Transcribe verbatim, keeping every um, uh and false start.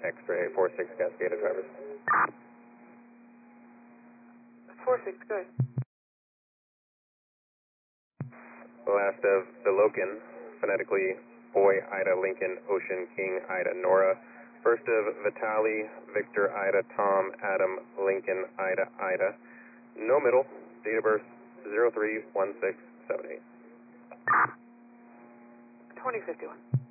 X-ray, four six Cascada drivers. four six, good. Last of Belokin, phonetically Boy, Ida, Lincoln, Ocean, King, Ida, Nora. First of Vitali, Victor, Ida, Tom, Adam, Lincoln, Ida, Ida. No middle, date of birth zero three one six seven eight. twenty fifty-one.